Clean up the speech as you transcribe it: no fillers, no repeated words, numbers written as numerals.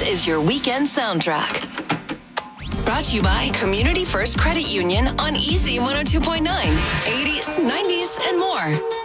is your weekend soundtrack. Brought to you by Community First Credit Union on Easy 102.9, 80s, 90s, and more.